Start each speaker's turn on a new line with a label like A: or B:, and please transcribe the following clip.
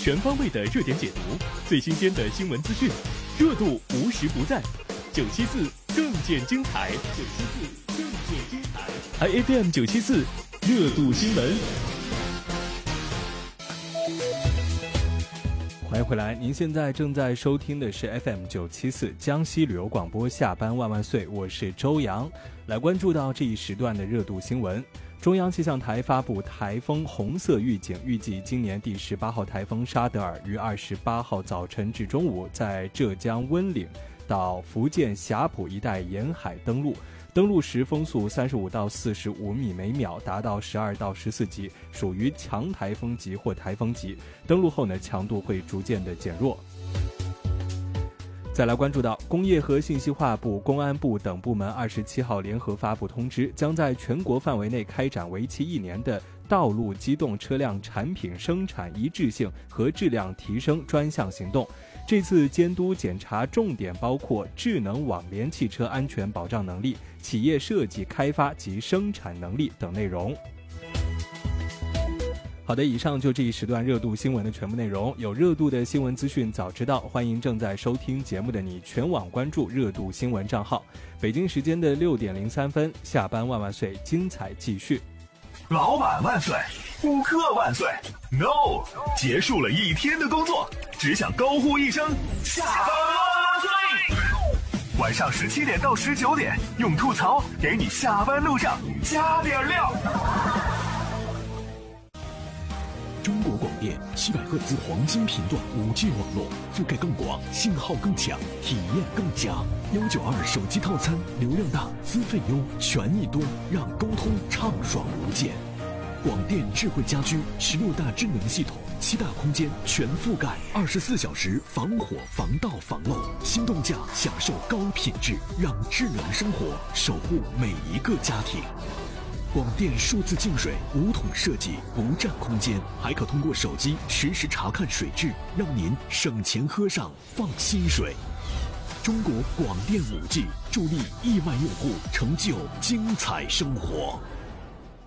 A: 全方位的热点解读，最新鲜的新闻资讯，热度无时不在。974更见精彩，974更见精彩。IFM 974热度新闻。
B: 欢迎回来，您现在正在收听的是 FM 974江西旅游广播下班万万岁，我是周洋。来关注到这一时段的热度新闻。中央气象台发布台风红色预警，预计今年第18号台风沙德尔于28号早晨至中午在浙江温岭到福建霞浦一带沿海登陆时风速35到45米每秒，达到12到14级，属于强台风级或台风级。登陆后呢，强度会逐渐的减弱。再来关注到工业和信息化部、公安部等部门27号联合发布通知，将在全国范围内开展为期1年的道路机动车辆产品生产一致性和质量提升专项行动。这次监督检查重点包括智能网联汽车安全保障能力、企业设计开发及生产能力等内容。好的，以上就这一时段热度新闻的全部内容。有热度的新闻资讯早知道，欢迎正在收听节目的你全网关注热度新闻账号。北京时间的6点03分，下班万万岁，精彩继续。
C: 老板万岁，顾客万岁 ，No， 结束了一天的工作，只想高呼一声下班万岁。晚上17点到19点，用吐槽给你下班路上加点料。
D: 中国广电700赫兹黄金频段5G 网络，覆盖更广，信号更强，体验更佳。192手机套餐，流量大，资费优，权益多，让沟通畅爽无间。广电智慧家居16大智能系统，7大空间全覆盖，24小时防火、防盗、防漏。心动价享受高品质，让智能生活守护每一个家庭。广电数字净水5桶设计，不占空间，还可通过手机实时查看水质，让您省钱喝上放心水。中国广电5G助力亿万用户成就精彩生活。